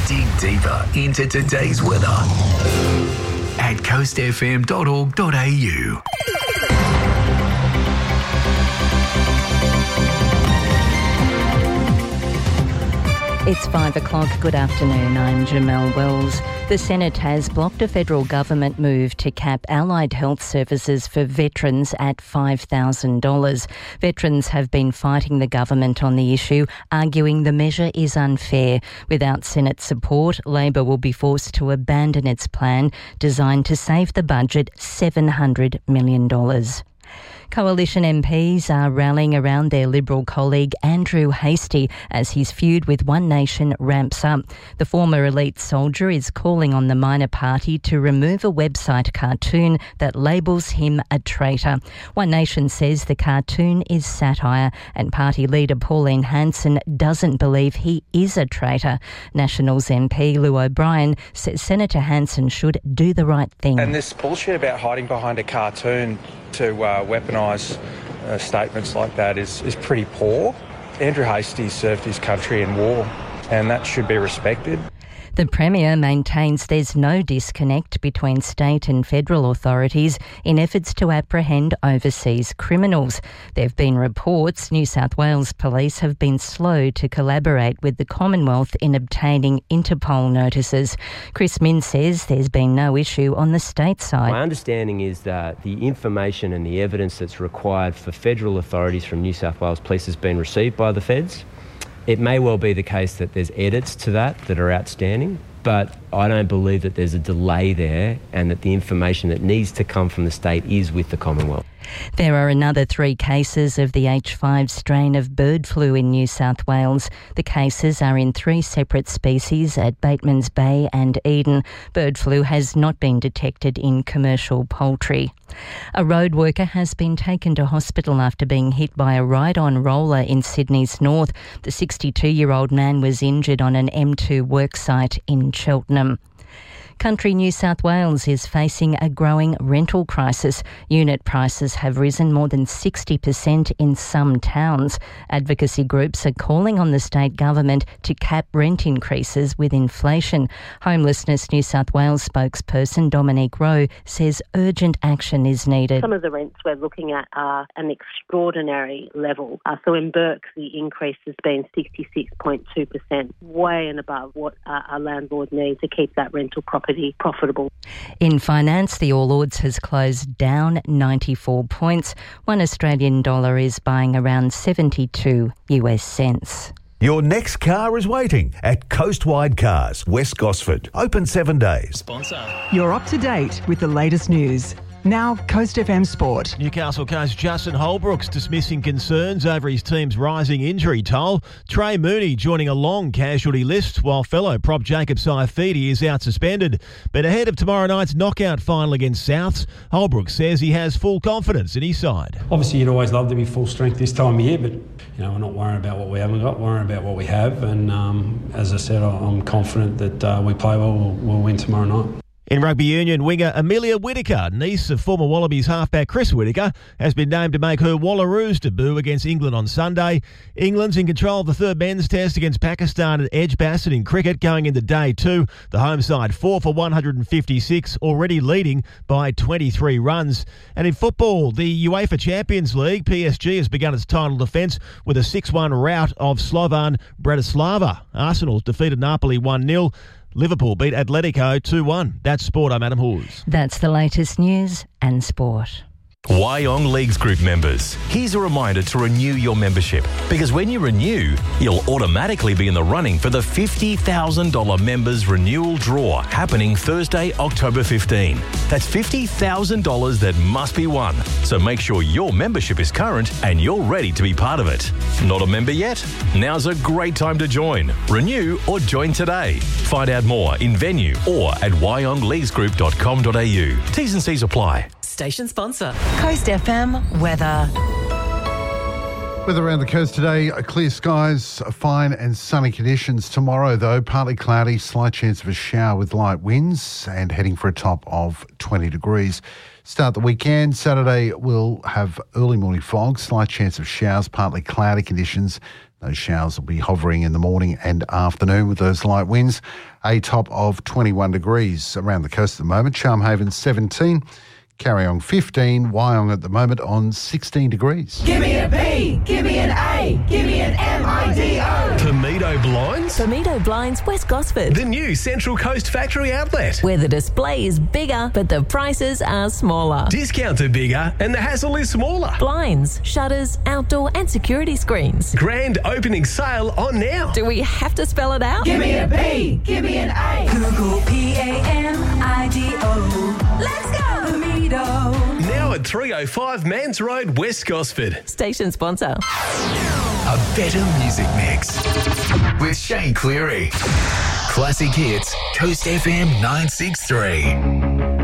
Dig deeper into today's weather at coastfm.org.au. It's 5 o'clock. Good afternoon. I'm Jamelle Wells. The Senate has blocked a federal government move to cap allied health services for veterans at $5,000. Veterans have been fighting the government on the issue, arguing the measure is unfair. Without Senate support, Labor will be forced to abandon its plan designed to save the budget $700 million. Coalition MPs are rallying around their Liberal colleague Andrew Hastie as his feud with One Nation ramps up. The former elite soldier is calling on the minor party to remove a website cartoon that labels him a traitor. One Nation says the cartoon is satire, and party leader Pauline Hanson doesn't believe he is a traitor. Nationals MP Lou O'Brien says Senator Hanson should do the right thing. And this bullshit about hiding behind a cartoon to weaponise statements like that is pretty poor. Andrew Hastie served his country in war, and that should be respected. The Premier maintains there's no disconnect between state and federal authorities in efforts to apprehend overseas criminals. There have been reports New South Wales Police have been slow to collaborate with the Commonwealth in obtaining Interpol notices. Chris Min says there's been no issue on the state side. My understanding is that the information and the evidence that's required for federal authorities from New South Wales Police has been received by the feds. It may well be the case that there's edits to that are outstanding, but I don't believe that there's a delay there and that the information that needs to come from the state is with the Commonwealth. There are another 3 cases of the H5 strain of bird flu in New South Wales. The cases are in 3 separate species at Batemans Bay and Eden. Bird flu has not been detected in commercial poultry. A road worker has been taken to hospital after being hit by a ride-on roller in Sydney's north. The 62-year-old man was injured on an M2 worksite in Cheltenham. Country New South Wales is facing a growing rental crisis. Unit prices have risen more than 60% in some towns. Advocacy groups are calling on the state government to cap rent increases with inflation. Homelessness New South Wales spokesperson Dominique Rowe says urgent action is needed. Some of the rents we're looking at are an extraordinary level. So in Burke, the increase has been 66.2%, way and above what a landlord needs to keep that rental property profitable. In finance, the All Ords has closed down 94 points. One Australian dollar is buying around 72 US cents. Your next car is waiting at Coastwide Cars, West Gosford. Open 7 days. Sponsor. You're up to date with the latest news. Now, Coast FM Sport. Newcastle coach Justin Holbrook's dismissing concerns over his team's rising injury toll. Trey Mooney joining a long casualty list, while fellow prop Jacob Saifidi is out suspended. But ahead of tomorrow night's knockout final against Souths, Holbrook says he has full confidence in his side. Obviously, you'd always love to be full strength this time of year, but we're not worrying about what we haven't got, worrying about what we have. And as I said, I'm confident that we play well, we'll win tomorrow night. In rugby union, winger Amelia Whittaker, niece of former Wallabies halfback Chris Whittaker, has been named to make her Wallaroos debut against England on Sunday. England's in control of the third men's test against Pakistan at Edgbaston in cricket going into day 2. The home side 4 for 156, already leading by 23 runs. And in football, the UEFA Champions League, PSG has begun its title defence with a 6-1 rout of Slovan Bratislava. Arsenal defeated Napoli 1-0. Liverpool beat Atletico 2-1. That's sport. I'm Adam Hawes. That's the latest news and sport. Wyong Leagues Group members, here's a reminder to renew your membership, because when you renew, you'll automatically be in the running for the $50,000 members renewal draw happening Thursday, October 15. That's $50,000 that must be won. So make sure your membership is current and you're ready to be part of it. Not a member yet? Now's a great time to join. Renew or join today. Find out more in venue or at wyongleaguesgroup.com.au. T's and C's apply. Station sponsor. Coast FM weather. Weather around the coast today, clear skies, fine and sunny conditions. Tomorrow, though, partly cloudy, slight chance of a shower with light winds and heading for a top of 20 degrees. Start the weekend. Saturday, we'll have early morning fog, slight chance of showers, partly cloudy conditions. Those showers will be hovering in the morning and afternoon with those light winds. A top of 21 degrees around the coast at the moment. Charmhaven 17, Carryong 15, Wyong at the moment on 16 degrees. Give me a B, give me an A, give me an MIDO. Pamido Blinds? Pamido Blinds, West Gosford. The new Central Coast factory outlet. Where the display is bigger, but the prices are smaller. Discounts are bigger and the hassle is smaller. Blinds, shutters, outdoor and security screens. Grand opening sale on now. Do we have to spell it out? Give me a B, give me an A. Google PAMIDO. Let's go! Pamido. Now at 305 Mans Road, West Gosford. Station sponsor. A better music mix with Shane Cleary. Classic hits, Coast FM 963.